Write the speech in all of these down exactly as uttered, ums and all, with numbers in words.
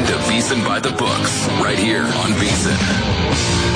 to VSiN by the Books, right here on VSiN.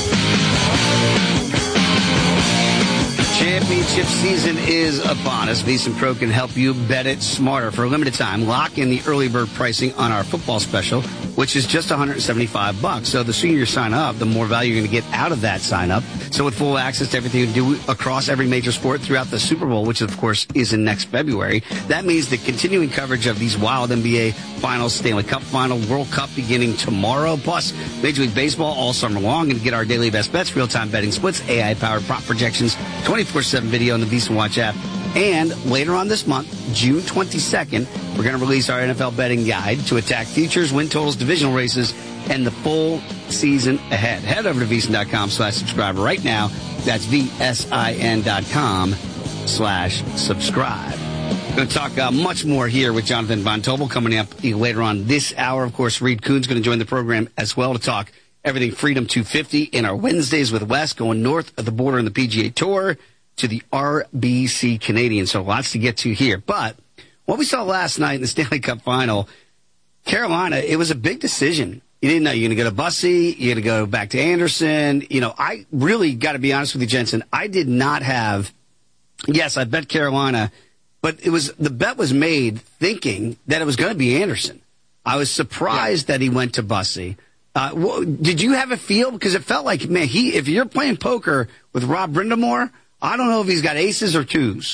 Championship season is upon us. VSiN Pro can help you bet it smarter. For a limited time, lock in the early bird pricing on our football special, which is just one hundred seventy-five bucks. So the sooner you sign up, the more value you're going to get out of that sign up. So with full access to everything you do across every major sport throughout the Super Bowl, which of course is in next February, that means the continuing coverage of these wild N B A Finals, Stanley Cup Final, World Cup beginning tomorrow, plus Major League Baseball all summer long, and get our daily best bets, real-time betting splits, A I-powered prop projections, twenty-four seven video on the VSiN Watch app. And later on this month, June twenty-second, we're going to release our N F L betting guide to attack futures, win totals, divisional races, and the full season ahead. Head over to VSiN.com slash subscribe right now. That's V-S-I-N dot com slash subscribe. We're going to talk uh, much more here with Jonathan Von Tobel coming up later on this hour. Of course, Reed Kuhn's going to join the program as well to talk everything Freedom two fifty in our Wednesdays with Wes, going north of the border in the P G A Tour to the R B C Canadian. So lots to get to here. But what we saw last night in the Stanley Cup Final, Carolina, it was a big decision. You didn't know you're going to go to Bussey, you're going to go back to Anderson. You know, I really got to be honest with you, Jensen. I did not have, yes, I bet Carolina, but it was, the bet was made thinking that it was going to be Anderson. I was surprised yeah. that he went to Bussey. Uh, wh- did you have a feel? Because it felt like, man, he, if you're playing poker with Rob Brindamore, I don't know if he's got aces or twos.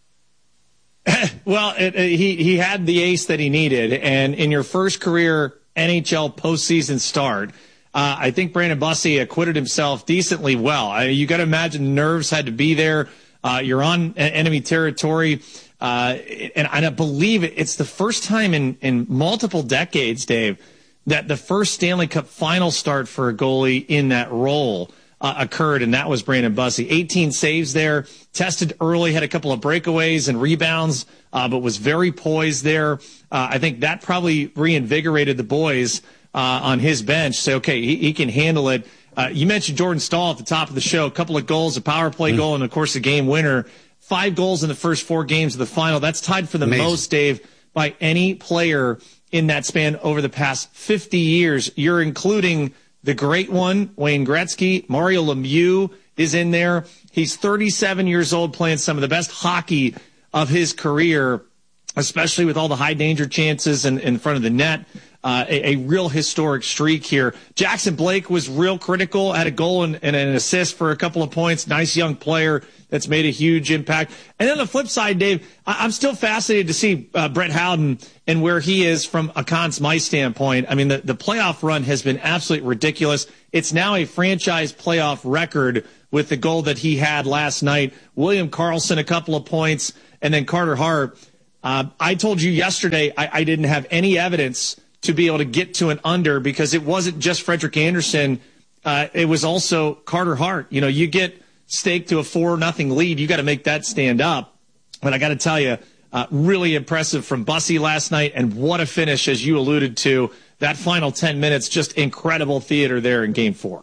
Well, it, it, he he had the ace that he needed, and in your first career N H L postseason start, uh, I think Brandon Bussey acquitted himself decently well. I, you got to imagine the nerves had to be there. Uh, you're on enemy territory, uh, and, and I believe it's the first time in, in multiple decades, Dave, that the first Stanley Cup final start for a goalie in that role Uh, occurred, and that was Brandon Bussey. eighteen saves there, tested early, had a couple of breakaways and rebounds, uh, but was very poised there. Uh, I think that probably reinvigorated the boys uh, on his bench. Say, okay, he, he can handle it. Uh, you mentioned Jordan Staal at the top of the show, a couple of goals, a power play mm-hmm. goal, and of course a game winner. Five goals in the first four games of the final. That's tied for the Amazing. most, Dave, by any player in that span over the past fifty years. You're including the great one, Wayne Gretzky. Mario Lemieux is in there. He's thirty-seven years old, playing some of the best hockey of his career, especially with all the high danger chances in, in front of the net. Uh, a, a real historic streak here. Jackson Blake was real critical, had a goal and, and an assist for a couple of points. Nice young player that's made a huge impact. And then the flip side, Dave, I, I'm still fascinated to see uh, Brett Howden and where he is from a Conn Smythe standpoint. I mean, the, the playoff run has been absolutely ridiculous. It's now a franchise playoff record with the goal that he had last night. William Karlsson, a couple of points, and then Carter Hart. Uh, I told you yesterday I, I didn't have any evidence to be able to get to an under because it wasn't just Frederick Anderson. Uh, it was also Carter Hart. You know, you get staked to a four nothing lead, you got to make that stand up. But I got to tell you, uh, really impressive from Bussey last night, and what a finish, as you alluded to. That final ten minutes, just incredible theater there in Game Four.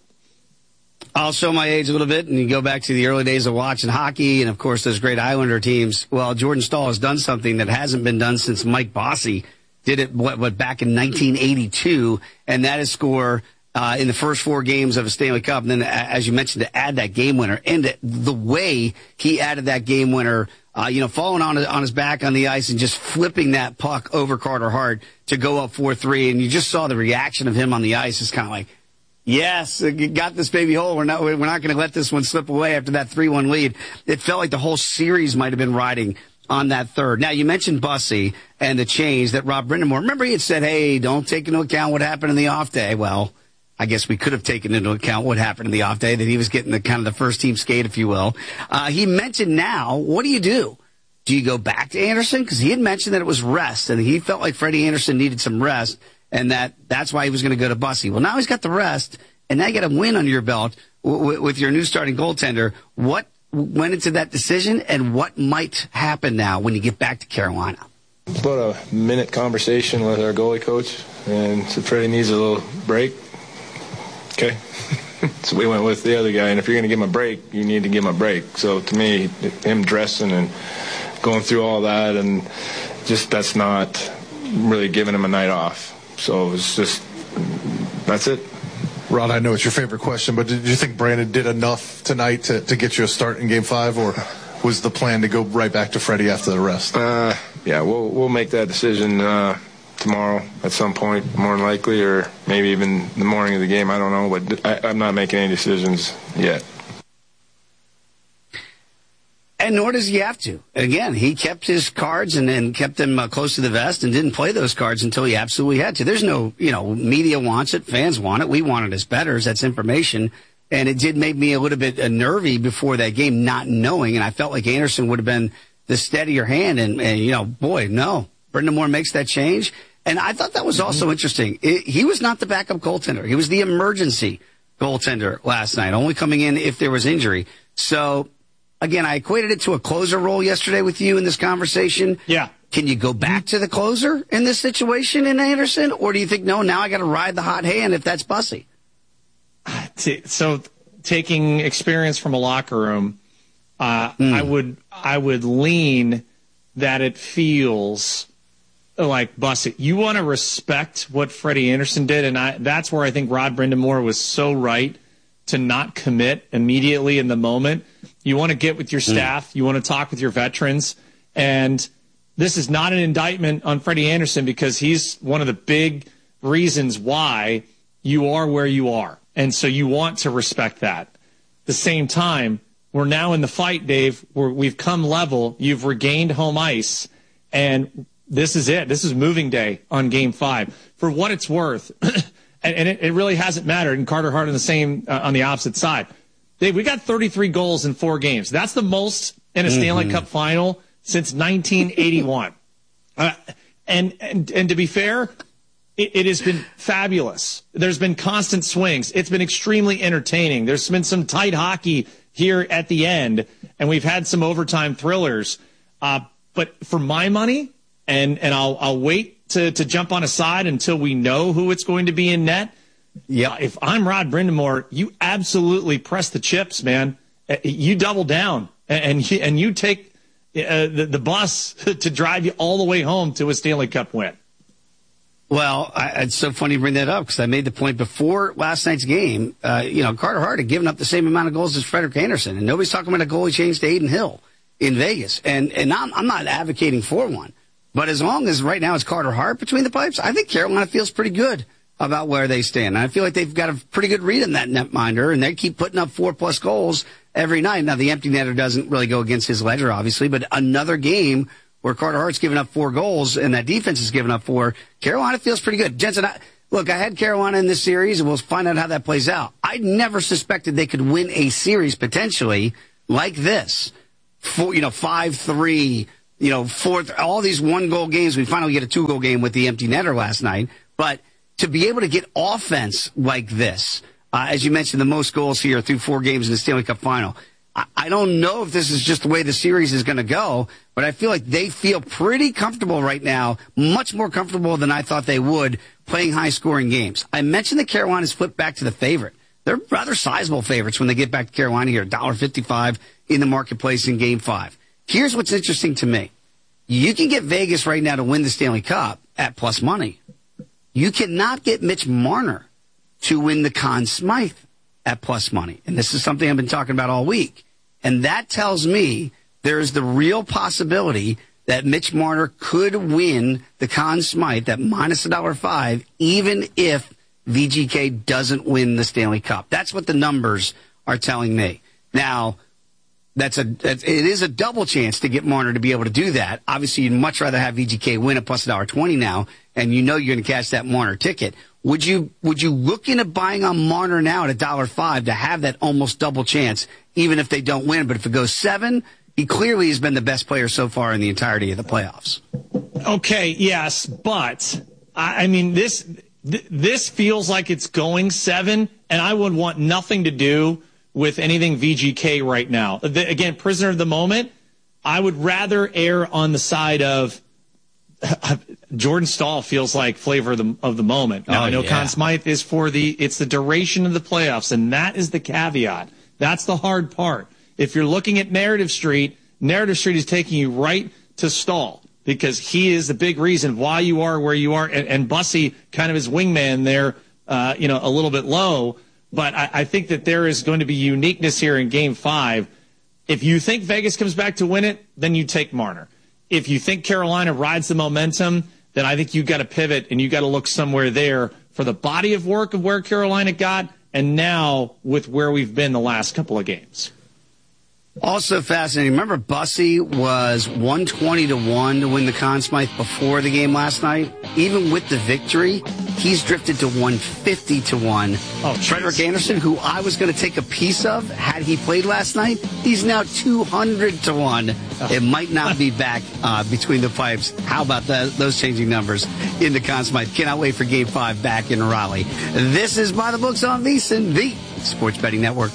I'll show my age a little bit, and you go back to the early days of watching hockey, and of course those great Islander teams. Well, Jordan Staal has done something that hasn't been done since Mike Bossy did it what, what back in nineteen eighty-two, and that is score uh, in the first four games of a Stanley Cup. And then, as you mentioned, to add that game winner, and the, the way he added that game winner, uh, you know, falling on his, on his back on the ice and just flipping that puck over Carter Hart to go up four three, and you just saw the reaction of him on the ice. It's kind of like, yes, you got this baby hole. We're not we're not going to let this one slip away after that three one lead. It felt like the whole series might have been riding on that third. Now, you mentioned Bussey and the change that Rob Brindamore, remember he had said, hey, don't take into account what happened in the off day. Well, I guess we could have taken into account what happened in the off day, that he was getting the kind of the first team skate, if you will. Uh, he mentioned now, what do you do? Do you go back to Anderson? Because he had mentioned that it was rest, and he felt like Freddie Anderson needed some rest, and that that's why he was going to go to Bussey. Well, now he's got the rest, and now you got a win under your belt w- w- with your new starting goaltender. What went into that decision, and what might happen now when you get back to Carolina? About a minute conversation with our goalie coach, and said Freddie needs a little break. Okay. So we went with the other guy, and if you're going to give him a break, you need to give him a break. So to me, him dressing and going through all that, and just that's not really giving him a night off. So it's just, that's it. Rod, I know it's your favorite question, but did you think Brandon did enough tonight to, to get you a start in Game Five, or was the plan to go right back to Freddie after the rest? Uh, yeah, we'll we'll make that decision uh, tomorrow at some point, more than likely, or maybe even the morning of the game. I don't know, but I, I'm not making any decisions yet. And nor does he have to. Again, he kept his cards and, and kept them uh, close to the vest and didn't play those cards until he absolutely had to. There's no, you know, media wants it, fans want it. We want it as bettors. That's information. And it did make me a little bit uh, nervy before that game, not knowing. And I felt like Anderson would have been the steadier hand. And, and you know, boy, no. Brendan Moore makes that change. And I thought that was also mm-hmm. interesting. It, he was not the backup goaltender. He was the emergency goaltender last night, only coming in if there was injury. So, again, I equated it to a closer role yesterday with you in this conversation. Yeah. Can you go back to the closer in this situation in Anderson? Or do you think, no, now I got to ride the hot hand if that's Bussy? So taking experience from a locker room, uh, mm. I would I would lean that it feels like Bussy. You want to respect what Freddie Anderson did, and I, that's where I think Rod Brind'Amour was so right to not commit immediately in the moment. You want to get with your staff. Mm. You want to talk with your veterans. And this is not an indictment on Freddie Anderson because he's one of the big reasons why you are where you are. And so you want to respect that. At the same time, we're now in the fight, Dave, where we've come level. You've regained home ice. And this is it. This is moving day on Game five. For what it's worth, and, and it, it really hasn't mattered. And Carter Hart on the same, uh, on the opposite side. Dave, we got thirty-three goals in four games. That's the most in a mm-hmm. Stanley Cup final since nineteen eighty-one. uh, and, and and to be fair, it, it has been fabulous. There's been constant swings. It's been extremely entertaining. There's been some tight hockey here at the end, and we've had some overtime thrillers. Uh, but for my money, and and I'll I'll wait to to jump on a side until we know who it's going to be in net. Yeah, if I'm Rod Brind'Amour, you absolutely press the chips, man. You double down and you, and you take uh, the, the bus to drive you all the way home to a Stanley Cup win. Well, I, it's so funny you bring that up because I made the point before last night's game. Uh, you know, Carter Hart had given up the same amount of goals as Frederik Andersen, and nobody's talking about a goalie change to Adin Hill in Vegas. And and I'm, I'm not advocating for one, but as long as right now it's Carter Hart between the pipes, I think Carolina feels pretty good about where they stand. And I feel like they've got a pretty good read on that netminder, and they keep putting up four-plus goals every night. Now, the empty netter doesn't really go against his ledger, obviously, but another game where Carter Hart's given up four goals and that defense has given up four, Carolina feels pretty good. Jensen, I, look, I had Carolina in this series, and we'll find out how that plays out. I never suspected they could win a series potentially like this. Four, you know, five three, you know, four, all these one-goal games. We finally get a two-goal game with the empty netter last night, but to be able to get offense like this, uh, as you mentioned, the most goals here through four games in the Stanley Cup final. I, I don't know if this is just the way the series is going to go, but I feel like they feel pretty comfortable right now, much more comfortable than I thought they would playing high-scoring games. I mentioned that Carolina's flipped back to the favorite. They're rather sizable favorites when they get back to Carolina here, one dollar fifty-five in the marketplace in Game five. Here's what's interesting to me. You can get Vegas right now to win the Stanley Cup at plus money. You cannot get Mitch Marner to win the Conn Smythe at plus money. And this is something I've been talking about all week. And that tells me there is the real possibility that Mitch Marner could win the Conn Smythe at minus one dollar five, even if V G K doesn't win the Stanley Cup. That's what the numbers are telling me. Now, that's a that's, it is a double chance to get Marner to be able to do that. Obviously, you'd much rather have V G K win at plus one dollar twenty now, and you know you're going to catch that Marner ticket. Would you would you look into buying on Marner now at one dollar five to have that almost double chance, even if they don't win? But if it goes seven, he clearly has been the best player so far in the entirety of the playoffs. Okay, yes, but I, I mean this th- this feels like it's going seven, and I would want nothing to do with anything V G K right now. The, again, prisoner of the moment, I would rather err on the side of uh, Jordan Staal feels like flavor of the, of the moment. Now, oh, I know yeah. Conn Smythe is for the, it's the duration of the playoffs, and that is the caveat. That's the hard part. If you're looking at Narrative Street, Narrative Street is taking you right to Staal. because he is the big reason why you are where you are. And, and Bussey, kind of his wingman there, uh, you know, a little bit low. But I, I think that there is going to be uniqueness here in game five. If you think Vegas comes back to win it, then you take Marner. If you think Carolina rides the momentum, then I think you've got to pivot and you've got to look somewhere there for the body of work of where Carolina got and now with where we've been the last couple of games. Also fascinating. Remember, Bussey was one twenty to one to win the Conn Smythe before the game last night. Even with the victory, he's drifted to one fifty to one. Oh, Frederick Anderson, who I was going to take a piece of had he played last night, he's now two hundred to one. Oh. It might not be back uh, between the pipes. How about that, those changing numbers in the Conn Smythe? Cannot wait for game five back in Raleigh. This is By the Books on VSiN, the Sports Betting Network.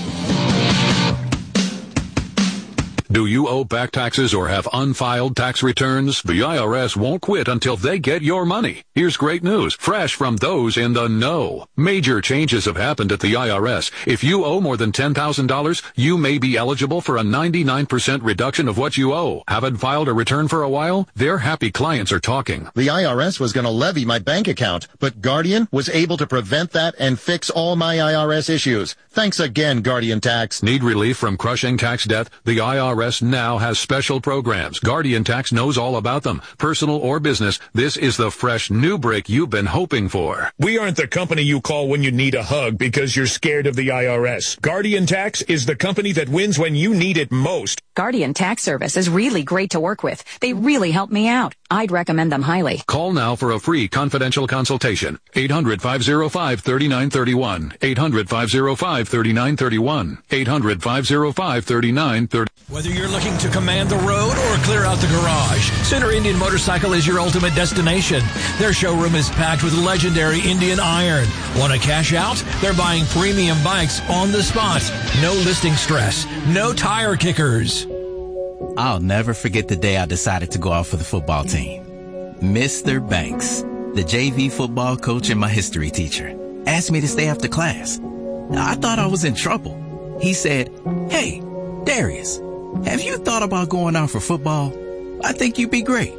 Do you owe back taxes or have unfiled tax returns? The I R S won't quit until they get your money. Here's great news, fresh from those in the know. Major changes have happened at the I R S. If you owe more than ten thousand dollars, you may be eligible for a ninety-nine percent reduction of what you owe. Haven't filed a return for a while? Their happy clients are talking. The I R S was going to levy my bank account, but Guardian was able to prevent that and fix all my I R S issues. Thanks again, Guardian Tax. Need relief from crushing tax debt? The I R S now has special programs. Guardian Tax knows all about them. Personal or business, this is the fresh new break you've been hoping for. We aren't the company you call when you need a hug because you're scared of the I R S. Guardian Tax is the company that wins when you need it most. Guardian Tax Service is really great to work with. They really help me out. I'd recommend them highly. Call now for a free confidential consultation. eight hundred, five oh five, three nine three one. eight hundred, five oh five, three nine three one. eight hundred, five oh five, three nine three one. Whether you're looking to command the road or clear out the garage, Center Indian Motorcycle is your ultimate destination. Their showroom is packed with legendary Indian iron. Want to cash out? They're buying premium bikes on the spot. No listing stress. No tire kickers. I'll never forget the day I decided to go out for the football team. Mister Banks, the J V football coach and my history teacher, asked me to stay after class. I thought I was in trouble. He said, "Hey, Darius, have you thought about going out for football? I think you'd be great."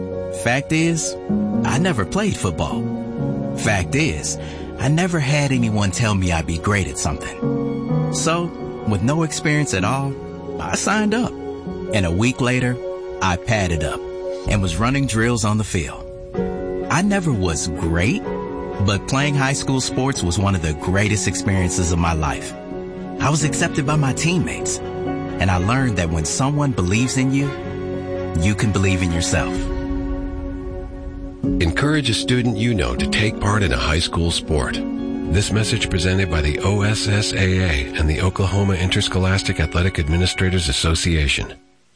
Fact is, I never played football. Fact is, I never had anyone tell me I'd be great at something. So, with no experience at all, I signed up. And a week later, I padded up and was running drills on the field. I never was great, but playing high school sports was one of the greatest experiences of my life. I was accepted by my teammates, and I learned that when someone believes in you, you can believe in yourself. Encourage a student you know to take part in a high school sport. This message presented by the O S S A A and the Oklahoma Interscholastic Athletic Administrators Association.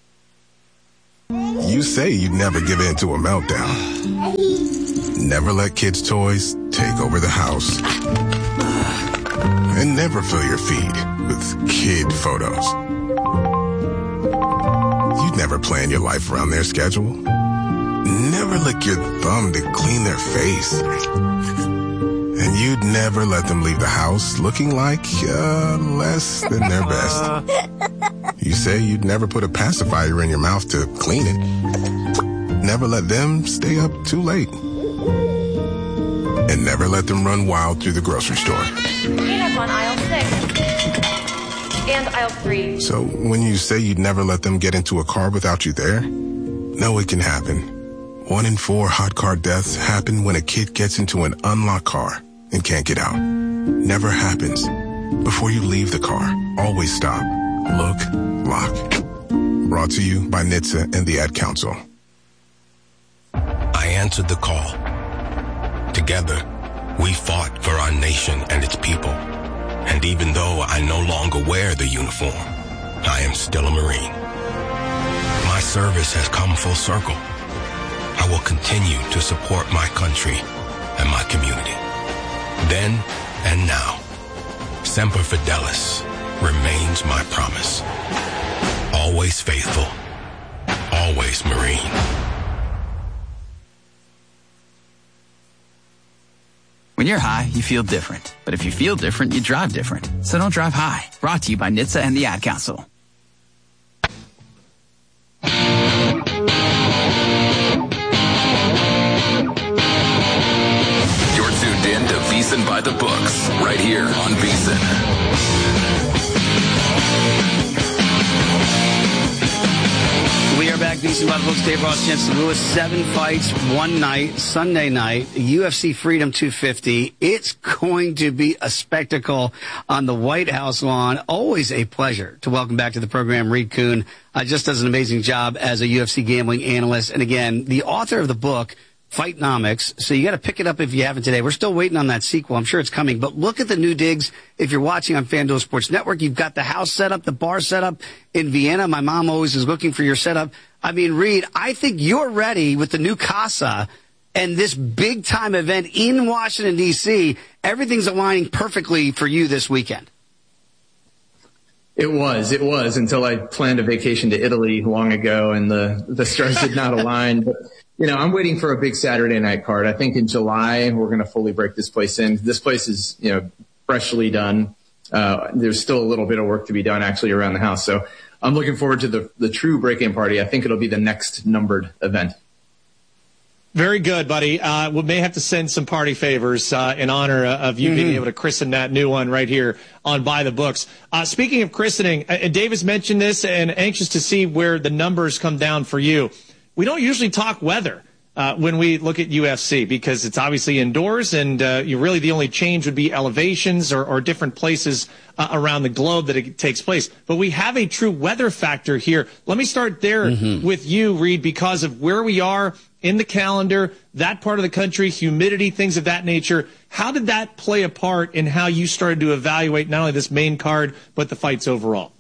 You say you'd never give in to a meltdown. Never let kids' toys take over the house. And never fill your feed with kid photos. You'd never plan your life around their schedule. Never lick your thumb to clean their face. And you'd never let them leave the house looking like uh, less than their best. You say you'd never put a pacifier in your mouth to clean it. Never let them stay up too late. And never let them run wild through the grocery store. Peanuts on aisle six. And aisle three. So when you say you'd never let them get into a car without you there, no, it can happen. One in four hot car deaths happen when a kid gets into an unlocked car and can't get out. Never happens. Before you leave the car, always stop, look, lock. Brought to you by N H T S A and the Ad Council. I answered the call. Together, we fought for our nation and its people. And even though I no longer wear the uniform, I am still a Marine. My service has come full circle. I will continue to support my country and my community. Then and now, Semper Fidelis remains my promise. Always faithful, always Marine. When you're high, you feel different. But if you feel different, you drive different. So don't drive high. Brought to you by N H T S A and the Ad Council. VEASAN by the Books, right here on VEASAN. We are back, VEASAN by the Books. Dave Ross, Jensen Lewis. Seven fights, one night, Sunday night, U F C Freedom two fifty. It's going to be a spectacle on the White House lawn. Always a pleasure to welcome back to the program Reed Kuhn. Uh, just does an amazing job as a U F C gambling analyst. And again, the author of the book, Fightnomics. So you got to pick it up if you haven't today. We're still waiting on that sequel. I'm sure it's coming. But look at the new digs. If you're watching on FanDuel Sports Network, you've got the house set up, the bar set up in Vienna. My mom always is looking for your setup. I mean, Reed, I think you're ready with the new Casa and this big-time event in Washington, D C. Everything's aligning perfectly for you this weekend. It was. It was until I planned a vacation to Italy long ago, and the, the stars did not align. But, you know, I'm waiting for a big Saturday night card. I think in July we're going to fully break this place in. This place is, you know, freshly done. Uh, there's still a little bit of work to be done actually around the house. So I'm looking forward to the, the true break-in party. I think it'll be the next numbered event. Very good, buddy. Uh, we may have to send some party favors uh, in honor of you mm-hmm. being able to christen that new one right here on By the Books. Uh, speaking of christening, uh, Dave has mentioned this, and anxious to see where the numbers come down for you. We don't usually talk weather uh, when we look at U F C because it's obviously indoors, and uh, you really the only change would be elevations or, or different places uh, around the globe that it takes place. But we have a true weather factor here. Let me start there mm-hmm. with you, Reed, because of where we are in the calendar, that part of the country, humidity, things of that nature. How did that play a part in how you started to evaluate not only this main card, but the fights overall?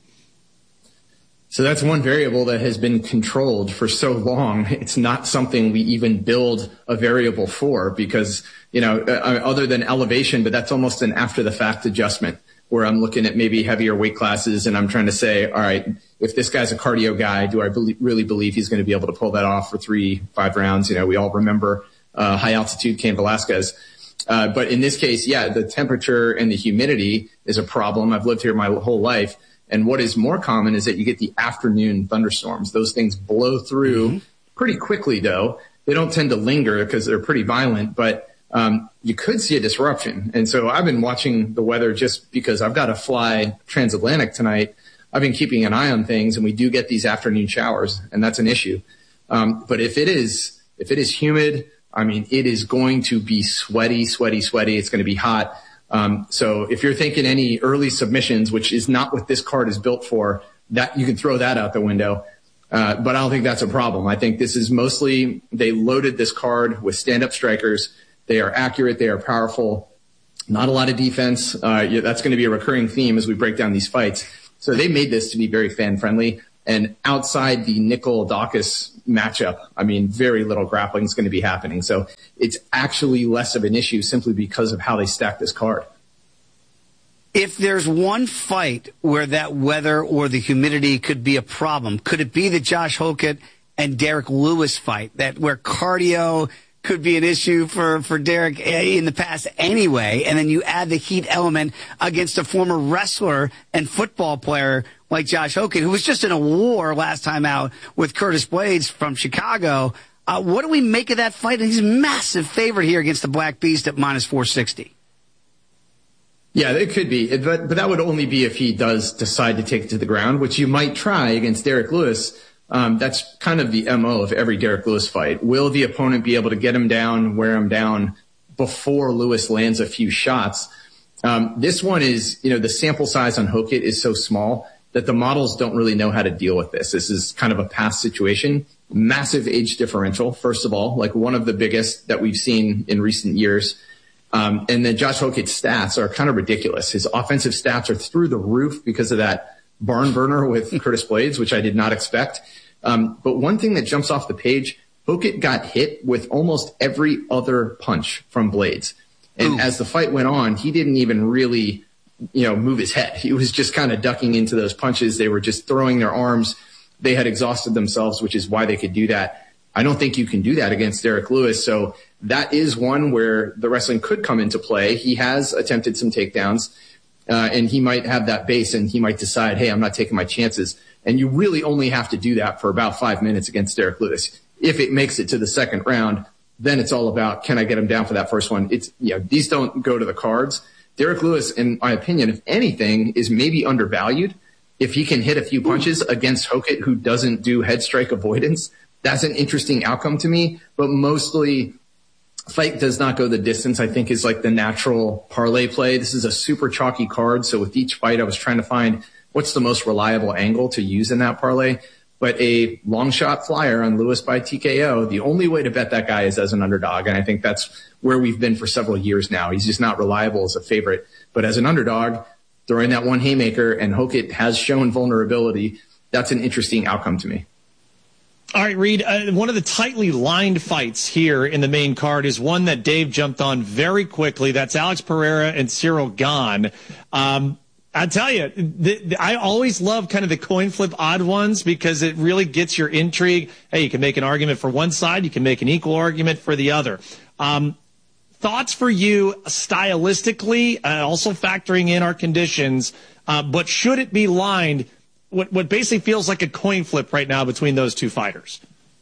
So that's one variable that has been controlled for so long. It's not something we even build a variable for because, you know, uh, other than elevation, but that's almost an after the fact adjustment where I'm looking at maybe heavier weight classes and I'm trying to say, all right, if this guy's a cardio guy, do I be- really believe he's going to be able to pull that off for three, five rounds? You know, we all remember uh, high altitude Cain Velasquez. Uh, but in this case, yeah, the temperature and the humidity is a problem. I've lived here my whole life. And what is more common is that you get the afternoon thunderstorms. Those things blow through mm-hmm. pretty quickly, though. They don't tend to linger because they're pretty violent, but um, you could see a disruption. And so I've been watching the weather just because I've got to fly transatlantic tonight. I've been keeping an eye on things, and we do get these afternoon showers, and that's an issue. Um, but if it is, if it is humid, I mean, it is going to be sweaty, sweaty, sweaty. It's going to be hot. Um, so if you're thinking any early submissions, which is not what this card is built for, that you can throw that out the window. Uh, but I don't think that's a problem. I think this is mostly, they loaded this card with stand-up strikers. They are accurate. They are powerful. Not a lot of defense. Uh, yeah, that's going to be a recurring theme as we break down these fights. So they made this to be very fan-friendly. And outside the Nicol-Daukaus matchup, I mean, very little grappling is going to be happening. So it's actually less of an issue simply because of how they stack this card. If there's one fight where that weather or the humidity could be a problem, could it be the Josh Hokett and Derek Lewis fight, that where cardio could be an issue for, for Derek in the past anyway, and then you add the heat element against a former wrestler and football player like Josh Hokett, who was just in a war last time out with Curtis Blades from Chicago. Uh, what do we make of that fight? He's a massive favorite here against the Black Beast at minus four sixty. Yeah, it could be, but, but that would only be if he does decide to take it to the ground, which you might try against Derek Lewis. Um, that's kind of the M O of every Derek Lewis fight. Will the opponent be able to get him down, wear him down before Lewis lands a few shots? Um, this one is, you know, the sample size on Hokett is so small that the models don't really know how to deal with this. This is kind of a past situation. Massive age differential, first of all, like one of the biggest that we've seen in recent years. Um, and then Josh Hokett's stats are kind of ridiculous. His offensive stats are through the roof because of that barn burner with Curtis Blades, which I did not expect. Um, but one thing that jumps off the page, Hokett got hit with almost every other punch from Blades. And Ooh. As the fight went on, he didn't even really, you know, move his head. He was just kind of ducking into those punches. They were just throwing their arms. They had exhausted themselves, which is why they could do that. I don't think you can do that against Derek Lewis. So that is one where the wrestling could come into play. He has attempted some takedowns, uh, and he might have that base, and he might decide, hey, I'm not taking my chances. And you really only have to do that for about five minutes against Derek Lewis. If it makes it to the second round, then it's all about, can I get him down for that first one? It's, you know, these don't go to the cards. Derek Lewis, in my opinion, if anything, is maybe undervalued. If he can hit a few punches against Hokit, who doesn't do head strike avoidance, that's an interesting outcome to me. But mostly, fight does not go the distance, I think, is like the natural parlay play. This is a super chalky card. So with each fight, I was trying to find what's the most reliable angle to use in that parlay. But a long shot flyer on Lewis by T K O, the only way to bet that guy is as an underdog. And I think that's where we've been for several years now. He's just not reliable as a favorite. But as an underdog, throwing that one haymaker, and Hokit has shown vulnerability, that's an interesting outcome to me. All right, Reed, uh, one of the tightly lined fights here in the main card is one that Dave jumped on very quickly. That's Alex Pereira and Cyril Gane. Um, I tell you, the, the, I always love kind of the coin flip odd ones because it really gets your intrigue. Hey, you can make an argument for one side. You can make an equal argument for the other. Um, thoughts for you stylistically, uh, also factoring in our conditions, uh, but should it be lined, what, what basically feels like a coin flip right now between those two fighters?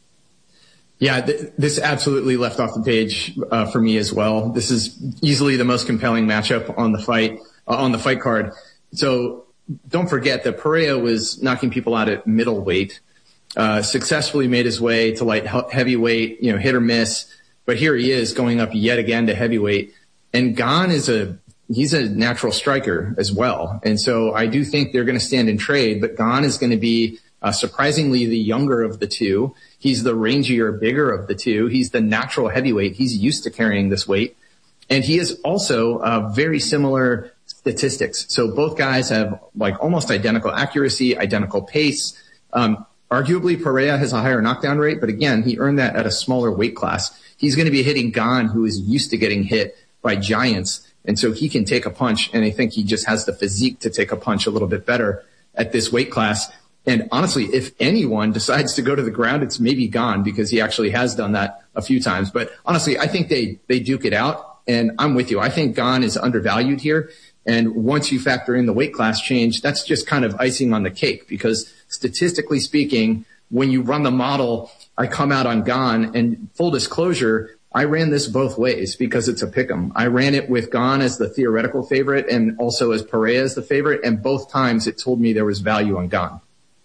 Yeah, th- this absolutely left off the page uh, for me as well. This is easily the most compelling matchup on the fight, uh, on the fight card. So don't forget that Pereira was knocking people out at middleweight, uh, successfully made his way to light heavyweight, you know, hit or miss. But here he is going up yet again to heavyweight. And Gane is a, he's a natural striker as well. And so I do think they're going to stand in trade, but Gane is going to be uh, surprisingly the younger of the two. He's the rangier, bigger of the two. He's the natural heavyweight. He's used to carrying this weight. And he is also uh, very similar statistics. So both guys have like almost identical accuracy, identical pace. Um, arguably Pereira has a higher knockdown rate, but again, he earned that at a smaller weight class. He's going to be hitting Gane, who is used to getting hit by giants. And so he can take a punch. And I think he just has the physique to take a punch a little bit better at this weight class. And honestly, if anyone decides to go to the ground, it's maybe Gane, because he actually has done that a few times. But honestly, I think they, they duke it out. And I'm with you. I think Gane is undervalued here. And once you factor in the weight class change, that's just kind of icing on the cake, because statistically speaking, when you run the model, I come out on Gane. And full disclosure, I ran this both ways because it's a pick'em. I ran it with Gane as the theoretical favorite and also as Pereira as the favorite. And both times it told me there was value on Gane.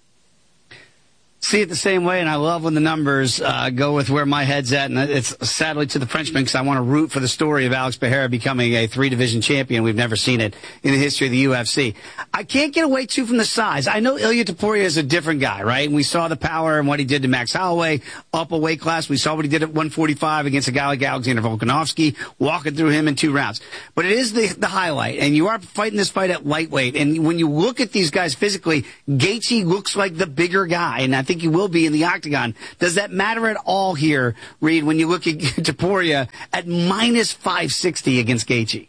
See it the same way, and I love when the numbers uh, go with where my head's at, and it's sadly to the Frenchman, because I want to root for the story of Alex Pereira becoming a three-division champion. We've never seen it in the history of the U F C. I can't get away too from the size. I know Ilia Topuria is a different guy, right? And we saw the power and what he did to Max Holloway up a weight class. We saw what he did at one forty-five against a guy like Alexander Volkanovski, walking through him in two rounds. But it is the, the highlight, and you are fighting this fight at lightweight. And when you look at these guys physically, Gaethje looks like the bigger guy, and I think he will be in the octagon. Does that matter at all here, Reed, when you look at Topuria at minus five sixty against Gaethje?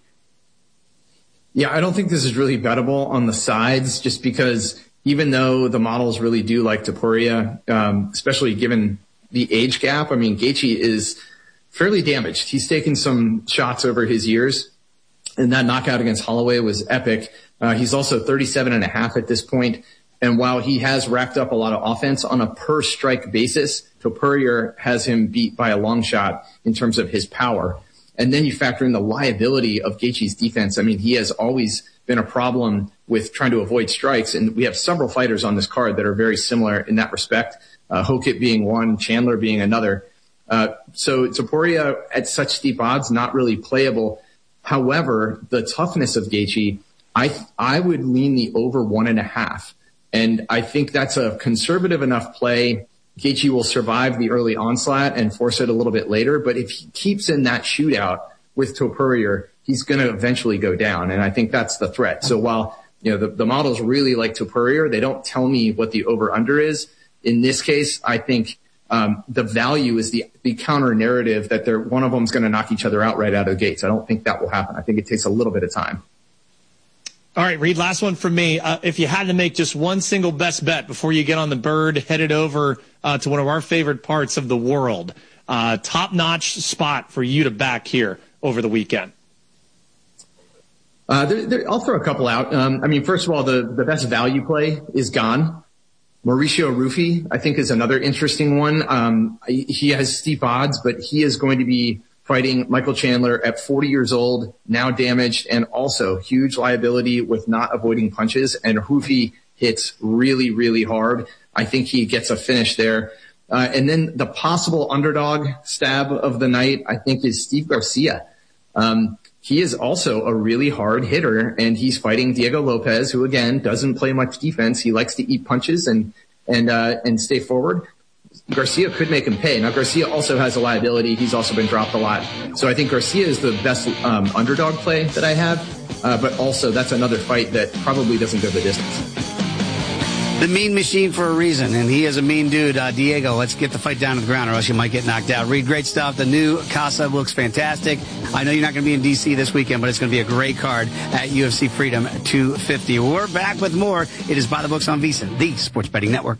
Yeah, I don't think this is really bettable on the sides, just because even though the models really do like Topuria, um, especially given the age gap, I mean, Gaethje is fairly damaged. He's taken some shots over his years, and that knockout against Holloway was epic. Uh, he's also thirty-seven and a half at this point. And while he has racked up a lot of offense on a per strike basis, Topuria has him beat by a long shot in terms of his power. And then you factor in the liability of Gaethje's defense. I mean, he has always been a problem with trying to avoid strikes. And we have several fighters on this card that are very similar in that respect. Uh, Hokit being one, Chandler being another. Uh, so Topuria at such steep odds, not really playable. However, the toughness of Gaethje, I, I would lean the over one and a half. And I think that's a conservative enough play. Gaethje will survive the early onslaught and force it a little bit later. But if he keeps in that shootout with Topuria, he's going to eventually go down. And I think that's the threat. So while, you know, the, the models really like Topuria, they don't tell me what the over-under is. In this case, I think um, the value is the, the counter narrative that they're, one of them is going to knock each other out right out of the gates. I don't think that will happen. I think it takes a little bit of time. All right, Reed, last one from me. Uh, if you had to make just one single best bet before you get on the bird, headed over uh, to one of our favorite parts of the world, uh, top-notch spot for you to back here over the weekend. Uh, there, there, I'll throw a couple out. Um, I mean, first of all, the, the best value play is Gane. Mauricio Ruffi, I think, is another interesting one. Um, he has steep odds, but he is going to be fighting Michael Chandler at forty years old, now damaged, and also huge liability with not avoiding punches. And Ruffi hits really, really hard. I think he gets a finish there. Uh, and then the possible underdog stab of the night, I think, is Steve Garcia. Um, he is also a really hard hitter, and he's fighting Diego Lopez, who, again, doesn't play much defense. He likes to eat punches and and uh, and stay forward. Garcia could make him pay. Now, Garcia also has a liability. He's also been dropped a lot. So I think Garcia is the best um, underdog play that I have, uh, but also that's another fight that probably doesn't go the distance. The mean machine for a reason, and he is a mean dude. Uh, Diego, let's get the fight down to the ground or else you might get knocked out. Reed, great stuff. The new Casa looks fantastic. I know you're not going to be in D C this weekend, but it's going to be a great card at U F C Freedom two fifty. We're back with more. It is By the Books on VSiN, the Sports Betting Network.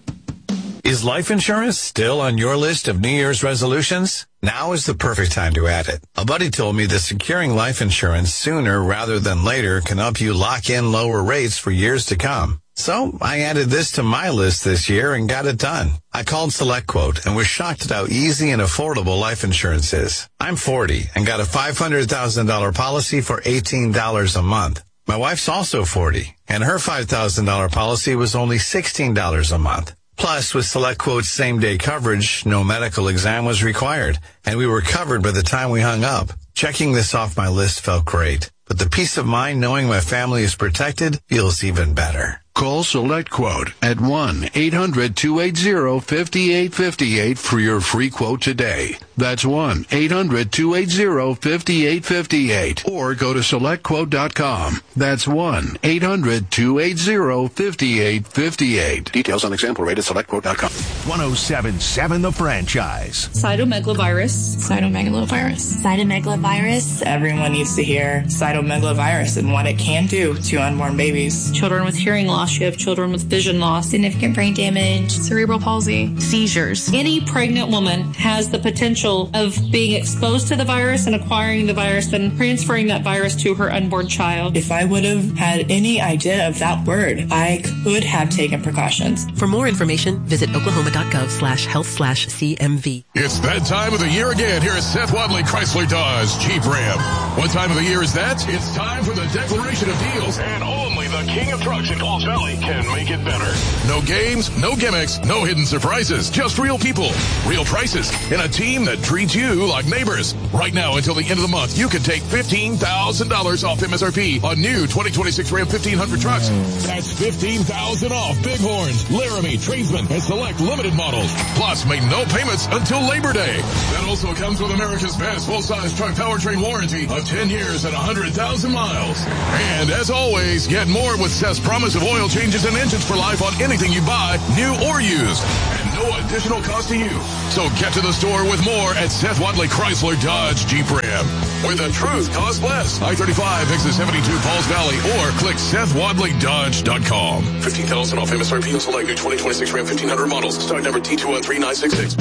Is life insurance still on your list of New Year's resolutions? Now is the perfect time to add it. A buddy told me that securing life insurance sooner rather than later can help you lock in lower rates for years to come. So I added this to my list this year and got it done. I called SelectQuote and was shocked at how easy and affordable life insurance is. I'm forty and got a five hundred thousand dollars policy for eighteen dollars a month. My wife's also forty and her five thousand dollars policy was only sixteen dollars a month. Plus, with SelectQuote's same-day coverage, no medical exam was required, and we were covered by the time we hung up. Checking this off my list felt great, but the peace of mind knowing my family is protected feels even better. Call SelectQuote at one eight hundred two eight zero five eight five eight for your free quote today. That's one eight hundred two eight zero five eight five eight. Or go to select quote dot com. That's one eight hundred two eight zero five eight five eight. Details on example rate at select quote dot com. ten seventy-seven The Franchise. Cytomegalovirus. Cytomegalovirus. Cytomegalovirus. Everyone needs to hear cytomegalovirus and what it can do to unborn babies. Children with hearing loss. You have children with vision loss, significant brain damage, cerebral palsy, seizures. Any pregnant woman has the potential of being exposed to the virus and acquiring the virus and transferring that virus to her unborn child. If I would have had any idea of that word, I could have taken precautions. For more information, visit oklahoma.gov slash health slash CMV. It's that time of the year again here at Seth Wadley Chrysler Dodge Jeep Ram. What time of the year is that? It's time for the declaration of deals, and only the king of trucks in Falls Valley can make it better. No games, no gimmicks, no hidden surprises, just real people, real prices, and a team that treats you like neighbors. Right now until the end of the month, you can take fifteen thousand dollars off M S R P on new twenty twenty-six Ram fifteen hundred trucks. That's fifteen thousand dollars off Bighorns, Laramie, Tradesman, and select limited models. Plus, make no payments until Labor Day. That also comes with America's best full-size truck powertrain warranty of ten years and one hundred thousand miles. And as always, get more with Seth's promise of oil changes and engines for life on anything you buy, new or used. And no additional cost to you. So get to the store with more at Seth Wadley Chrysler Dodge Jeep Ram, where the truth costs less. I thirty-five, exit seventy-two, Falls Valley, or click seth wadley dodge dot com. fifteen thousand dollars off M S R P on select new twenty twenty-six Ram fifteen hundred models. Stock number T two one three nine six six.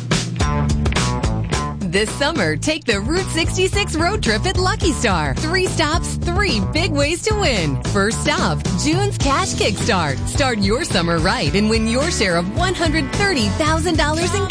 This summer, take the Route sixty-six road trip at Lucky Star. Three stops, three big ways to win. First stop, June's Cash Kickstart. Start your summer right and win your share of one hundred thirty thousand dollars in